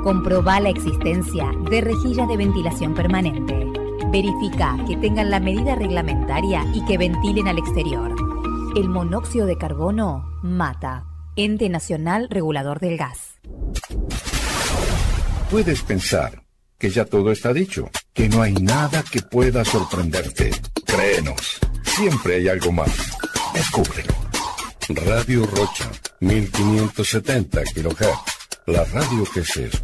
Comprobá la existencia de rejillas de ventilación permanente. Verifica que tengan la medida reglamentaria y que ventilen al exterior. El monóxido de carbono mata. Ente Nacional Regulador del Gas. Puedes pensar que ya todo está dicho, que no hay nada que pueda sorprenderte. Créenos, siempre hay algo más. Descúbrelo. Radio Rocha, 1570 kHz. La radio que se